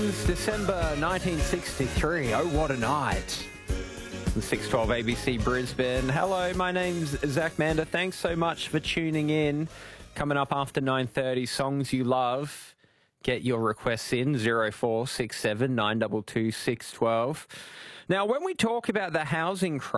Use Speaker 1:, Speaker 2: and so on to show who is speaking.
Speaker 1: seconds, December 1963. Oh, what a night. The 612 ABC Brisbane. Hello, my name's Zach Mander. Thanks so much for tuning in. Coming up after 9:30, songs you love. Get your requests in, 0467 922 612. Now, when we talk about the housing crisis,